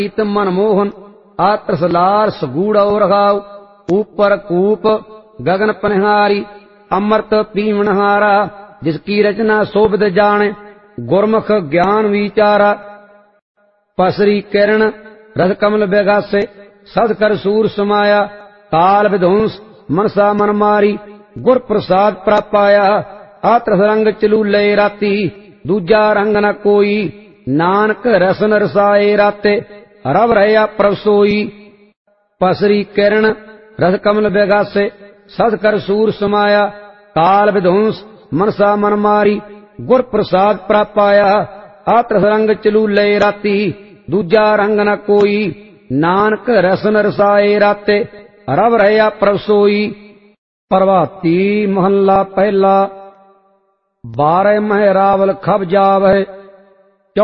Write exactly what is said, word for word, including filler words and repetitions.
इत मनमोहन आत्रसलार सगूढ़ रघाव ऊपर कूप गगन पनिहारी अमृत पीवनहारा जिसकी रचना शोभित जाने गुरमुख ज्ञान विचारा पसरी किरण रथ कमल बेगासे सद कर सूर समाया काल विध्वंस मनसा मन मारी गुर प्रसाद प्रापाया आत्रस रंग चलूले राती दूजा रंग न कोई नानक रसन रसाए राते रव रहया प्रभ सोई पसरी किरण रथ कमल बेगासे सद कर सूर समाया काल विध्वंस मनसा मन मारी गुर प्रसाद प्रापाया आत्रस रंग चलूले राती दूजा रंग न कोई नानक रसन रसाए राते रव रहया प्रभ सोई। प्रभाती महला पहला बारह मह रावल खब जावै